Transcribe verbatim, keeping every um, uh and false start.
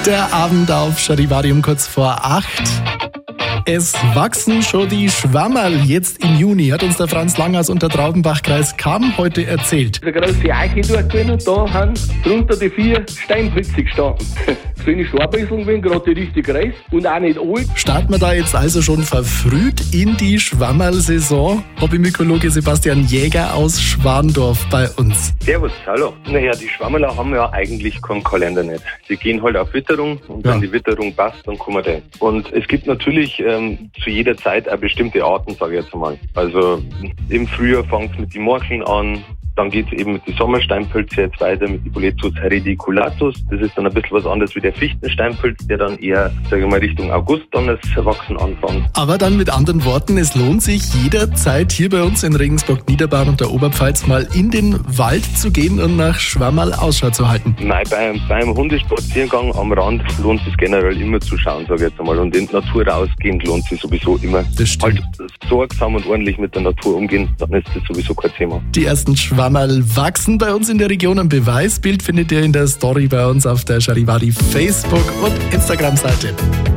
Der Abend auf Charivari um kurz vor acht. Es wachsen schon die Schwammerl jetzt im Juni, hat uns der Franz Lang aus Untertraubenbach-Kreis Cham heute erzählt. Eine große Eiche dort drin und da haben drunter die vier Steinpilze gestanden. Das finde ich schon ein bisschen, wenn gerade richtig groß und auch nicht alt. Starten wir da jetzt also schon verfrüht in die Schwammerl-Saison? Hobbymykologe Sebastian Jäger aus Schwandorf bei uns. Servus, hallo. Naja, die Schwammerler haben ja eigentlich keinen Kalender nicht. Sie gehen halt auf Witterung und Ja. wenn die Witterung passt, dann kommen wir rein. Und es gibt natürlich ähm, zu jeder Zeit auch bestimmte Arten, sage ich jetzt mal. Also im Frühjahr fängt es mit den Morcheln an. Dann geht es eben mit den Sommersteinpilze jetzt weiter mit den Boletus heridiculatus. Das ist dann ein bisschen was anderes wie der Fichtensteinpilz, der dann eher, sage ich mal, Richtung August dann das Wachsen anfängt. Aber dann mit anderen Worten, es lohnt sich jederzeit hier bei uns in Regensburg, Niederbayern und der Oberpfalz mal in den Wald zu gehen und nach Schwammerl Ausschau zu halten. Nein, beim, beim Hundespaziergang am Rand lohnt es generell immer zu schauen, sage ich jetzt einmal. Und in die Natur rausgehen lohnt sich sowieso immer. Das stimmt. Halt sorgsam und ordentlich mit der Natur umgehen, dann ist das sowieso kein Thema. Die ersten Schwammerl wachsen bei uns in der Region. Ein Beweisbild findet ihr in der Story bei uns auf der Charivari Facebook- und Instagram-Seite.